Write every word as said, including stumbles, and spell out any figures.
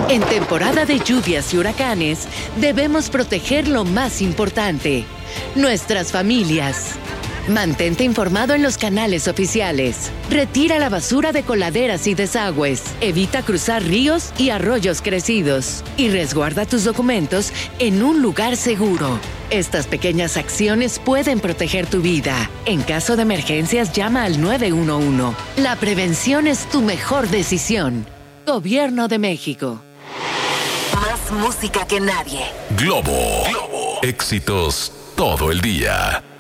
En temporada de lluvias y huracanes, debemos proteger lo más importante, nuestras familias. Mantente informado en los canales oficiales. Retira la basura de coladeras y desagües. Evita cruzar ríos y arroyos crecidos. Y resguarda tus documentos en un lugar seguro. Estas pequeñas acciones pueden proteger tu vida. En caso de emergencias, llama al nueve uno uno. La prevención es tu mejor decisión. Gobierno de México. Más música que nadie. Globo. Globo. Éxitos todo el día.